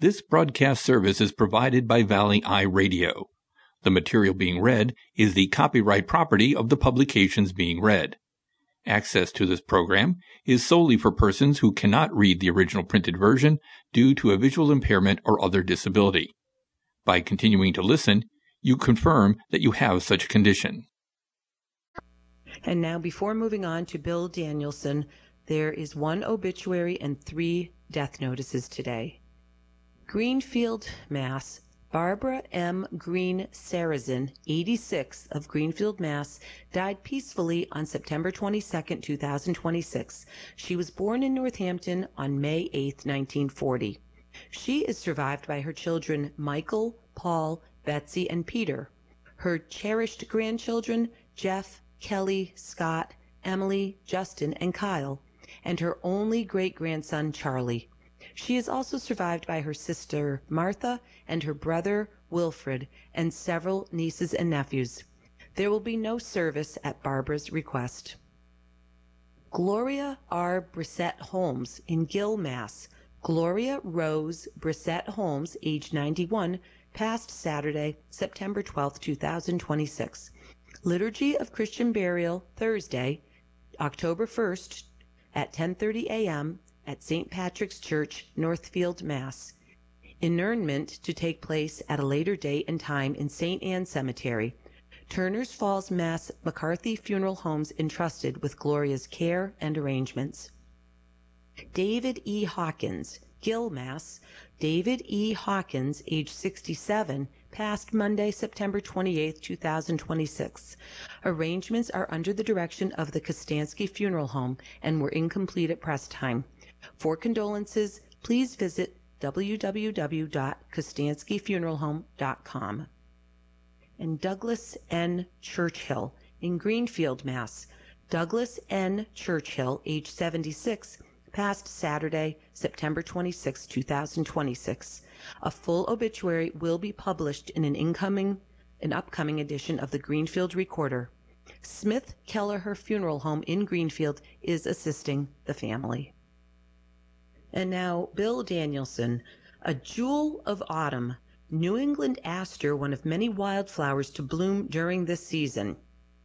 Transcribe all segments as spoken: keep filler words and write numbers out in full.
This broadcast service is provided by Valley Eye Radio. The material being read is the copyright property of the publications being read. Access to this program is solely for persons who cannot read the original printed version due to a visual impairment or other disability. By continuing to listen, you confirm that you have such a condition. And now, before moving on to Bill Danielson, there is one obituary and three death notices today. Greenfield, Mass. Barbara M. Green Sarazin, eighty-six, of Greenfield, Mass., died peacefully on September twenty-second, two thousand twenty-six. She was born in Northampton on May eighth, nineteen forty. She is survived by her children Michael, Paul, Betsy, and Peter. Her cherished grandchildren, Jeff, Kelly, Scott, Emily, Justin, and Kyle, and her only great-grandson, Charlie. She is also survived by her sister, Martha, and her brother, Wilfred, and several nieces and nephews. There will be no service at Barbara's request. Gloria R. Brissett Holmes in Gill, Mass. Gloria Rose Brissett Holmes, age ninety-one, passed Saturday, September twelfth, two thousand twenty-six. Liturgy of Christian Burial, Thursday, October first, at ten thirty a.m., at Saint Patrick's Church, Northfield, Mass. Inurnment to take place at a later date and time in Saint Anne Cemetery. Turner's Falls, Mass. McCarthy Funeral Homes entrusted with Gloria's care and arrangements. David E. Hawkins, Gill, Mass. David E. Hawkins, age sixty-seven, passed Monday, September twenty-eighth, two thousand twenty-six. Arrangements are under the direction of the Kostansky Funeral Home and were incomplete at press time. For condolences, please visit w w w dot kostansky funeral home dot com. And Douglas N. Churchill in Greenfield, Mass. Douglas N. Churchill, age seventy-six, passed Saturday, September twenty-sixth, two thousand twenty-six. A full obituary will be published in an incoming, an upcoming edition of the Greenfield Recorder. Smith Kelleher Funeral Home in Greenfield is assisting the family. And now, Bill Danielson, a jewel of autumn, New England aster, one of many wildflowers to bloom during this season.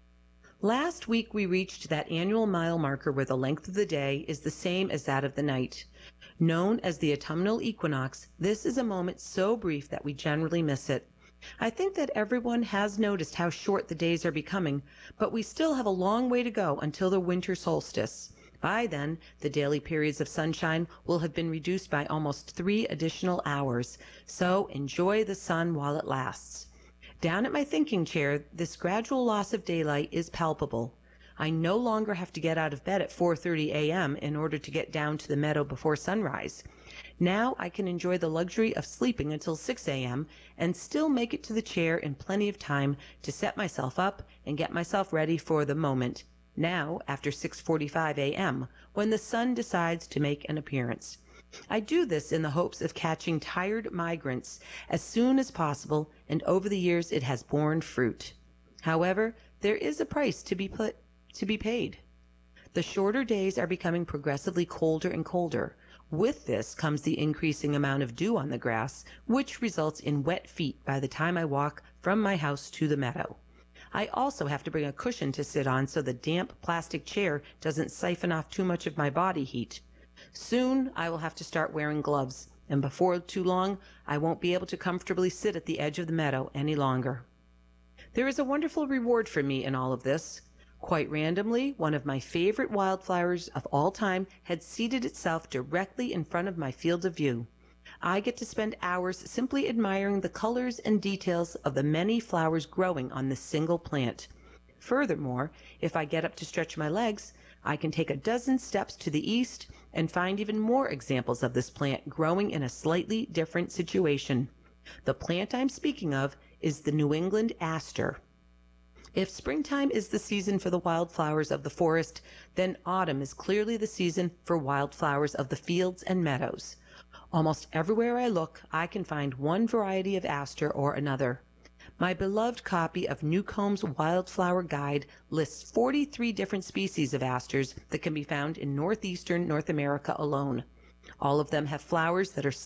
Last week we reached that annual mile marker where the length of the day is the same as that of the night. Known as the autumnal equinox, this is a moment so brief that we generally miss it. I think that everyone has noticed how short the days are becoming, but we still have a long way to go until the winter solstice. By then, the daily periods of sunshine will have been reduced by almost three additional hours, so enjoy the sun while it lasts. Down at my thinking chair, this gradual loss of daylight is palpable. I no longer have to get out of bed at four thirty a.m. in order to get down to the meadow before sunrise. Now I can enjoy the luxury of sleeping until six a.m. and still make it to the chair in plenty of time to set myself up and get myself ready for the moment. Now, after six forty-five a.m., when the sun decides to make an appearance. I do this in the hopes of catching tired migrants as soon as possible, and over the years it has borne fruit. However, there is a price to be put to be paid. The shorter days are becoming progressively colder and colder. With this comes the increasing amount of dew on the grass, which results in wet feet by the time I walk from my house to the meadow. I also have to bring a cushion to sit on so the damp plastic chair doesn't siphon off too much of my body heat. Soon I will have to start wearing gloves, and before too long I won't be able to comfortably sit at the edge of the meadow any longer. There is a wonderful reward for me in all of this. Quite randomly, one of my favorite wildflowers of all time had seated itself directly in front of my field of view. I get to spend hours simply admiring the colors and details of the many flowers growing on this single plant. Furthermore, if I get up to stretch my legs, I can take a dozen steps to the east and find even more examples of this plant growing in a slightly different situation. The plant I'm speaking of is the New England aster. If springtime is the season for the wildflowers of the forest, then autumn is clearly the season for wildflowers of the fields and meadows. Almost everywhere I look, I can find one variety of aster or another. My beloved copy of Newcomb's Wildflower Guide lists forty-three different species of asters that can be found in northeastern North America alone. All of them have flowers that are